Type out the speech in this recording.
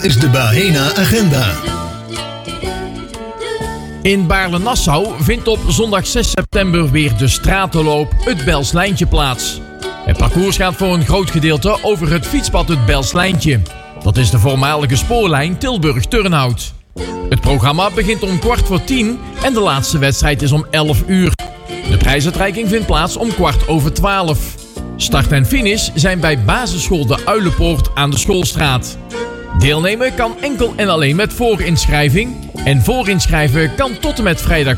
is de Bahena Agenda. In Baarle-Nassau vindt op zondag 6 september weer de stratenloop Het Belslijntje plaats. Het parcours gaat voor een groot gedeelte over het fietspad Het Belslijntje. Dat is de voormalige spoorlijn Tilburg-Turnhout. Het programma begint om 10:15 en de laatste wedstrijd is om 11 uur. De prijsuitreiking vindt plaats om 11:15. Start en finish zijn bij basisschool De Uilenpoort aan de Schoolstraat. Deelnemen kan enkel en alleen met voorinschrijving. En voorinschrijven kan tot en met vrijdag